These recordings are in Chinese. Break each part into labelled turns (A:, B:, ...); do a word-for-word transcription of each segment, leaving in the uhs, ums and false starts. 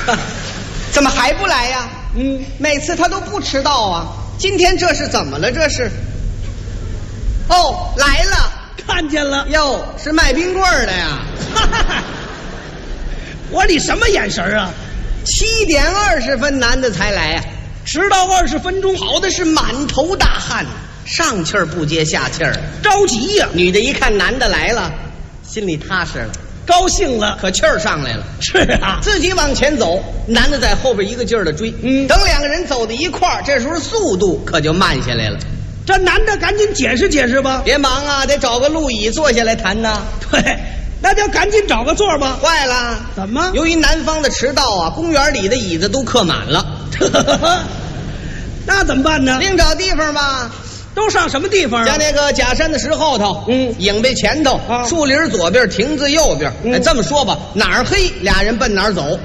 A: 怎么还不来呀？
B: 嗯，
A: 每次他都不迟到啊，今天这是怎么了？这是？哦，来了，
B: 看见了。
A: 哟，是卖冰棍儿的呀。
B: 我你什么眼神啊？
A: 七点二十分，男的才来呀、啊，
B: 迟到二十分钟，
A: 跑的是满头大汗，上气儿不接下气儿，
B: 着急呀、啊。
A: 女的一看男的来了，心里踏实了，
B: 高兴了，
A: 可气儿上来了。
B: 是啊，
A: 自己往前走，男的在后边一个劲儿的追。
B: 嗯，
A: 等两个人走到一块儿，这时候速度可就慢下来了。
B: 这男的赶紧解释解释吧。
A: 别忙啊，得找个路椅坐下来谈呐。
B: 对，那就赶紧找个座吧。
A: 坏了，
B: 怎么？
A: 由于南方的迟到啊，公园里的椅子都客满了。
B: 那怎么办呢？
A: 另找地方吧。
B: 都上什么地方啊？
A: 像那个假山的石后头，
B: 嗯，
A: 影背前头，
B: 啊，
A: 树林左边，亭子右边。
B: 嗯、
A: 哎，这么说吧，哪儿黑，俩人奔哪儿走。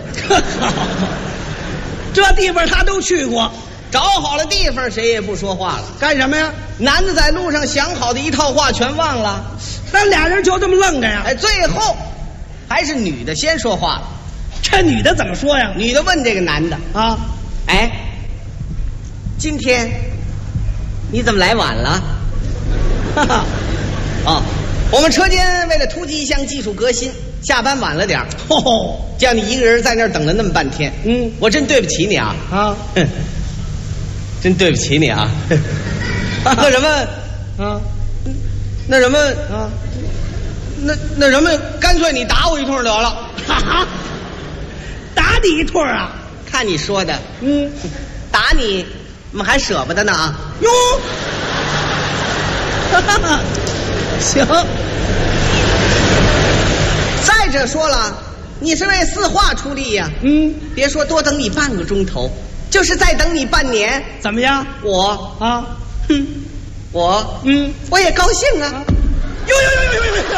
B: 这地方他都去过，
A: 找好了地方，谁也不说话了。
B: 干什么呀？
A: 男的在路上想好的一套话全忘了，
B: 那俩人就这么愣着呀？
A: 哎，最后还是女的先说话了。
B: 这女的怎么说呀？
A: 女的问这个男的
B: 啊，
A: 哎，今天你怎么来晚了？哈哈，啊，我们车间为了突击一项技术革新，下班晚了点儿。
B: 哦，
A: 叫你一个人在那儿等了那么半天，
B: 嗯，
A: 我真对不起你啊！
B: 啊，
A: 哼，真对不起你啊！那什么
B: 啊，
A: 那什么
B: 啊，
A: 那那什么，干脆你打我一通得了。
B: 哈哈，打你一通啊？
A: 看你说的，
B: 嗯，
A: 打你，我们还舍不得呢啊！
B: 哟，行。
A: 再者说了，你是为四化出力呀、啊。
B: 嗯，
A: 别说多等你半个钟头，就是再等你半年，
B: 怎么样？
A: 我
B: 啊，
A: 哼，我
B: 嗯，
A: 我也高兴啊！
B: 啊呦呦呦呦呦呦！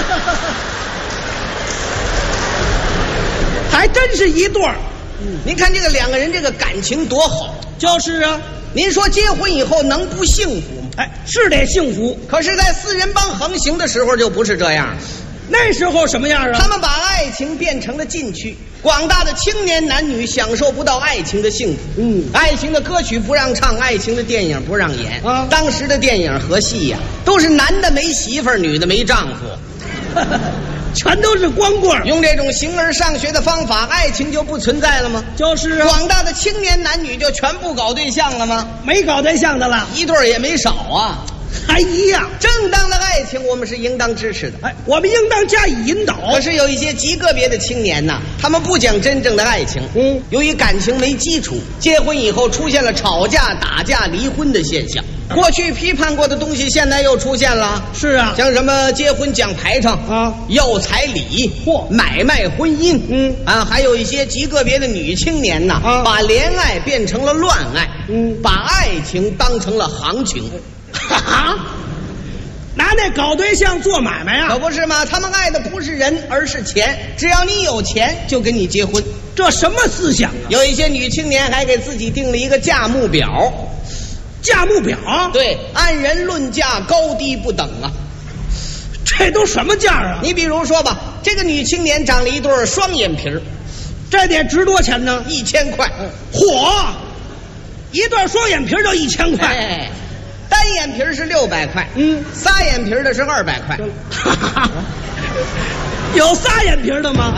B: 还真是一对儿。
A: 嗯，您看这个两个人这个感情多好。
B: 就是啊，
A: 您说结婚以后能不幸福吗？
B: 哎，是得幸福。
A: 可是，在四人帮横行的时候就不是这样了。
B: 那时候什么样啊？
A: 他们把爱情变成了禁区，广大的青年男女享受不到爱情的幸福。
B: 嗯，
A: 爱情的歌曲不让唱，爱情的电影不让演
B: 啊。
A: 当时的电影和戏呀、啊，都是男的没媳妇儿，女的没丈夫，
B: 全都是光棍。
A: 用这种形而上学的方法，爱情就不存在了吗？
B: 就是啊，
A: 广大的青年男女就全部搞对象了吗？
B: 没搞对象的了，
A: 一对儿也没少啊。
B: 还一样。
A: 正当的爱情我们是应当支持的，
B: 哎，我们应当加以引导。
A: 可是有一些极个别的青年呐，他们不讲真正的爱情，
B: 嗯，
A: 由于感情没基础，结婚以后出现了吵架、打架、离婚的现象。过去批判过的东西，现在又出现了。
B: 是啊，
A: 像什么结婚讲排场
B: 啊，
A: 要彩礼，
B: 嚯，
A: 买卖婚姻，
B: 嗯
A: 啊，还有一些极个别的女青年呐，
B: 啊，
A: 把恋爱变成了乱爱，
B: 嗯，
A: 把爱情当成了行情。
B: 哈哈，拿那搞对象做买卖啊？
A: 可不是吗？他们爱的不是人，而是钱。只要你有钱，就跟你结婚。
B: 这什么思想啊？
A: 有一些女青年还给自己定了一个价目表，
B: 价目表？
A: 对，按人论价，高低不等啊。
B: 这都什么价啊？
A: 你比如说吧，这个女青年长了一对双眼皮儿，
B: 这得值多钱呢？
A: 一千块。
B: 嚯，一对双眼皮就一千块。
A: 哎，单眼皮是六百块，
B: 嗯，
A: 仨眼皮的是二百块。
B: 有仨眼皮的吗？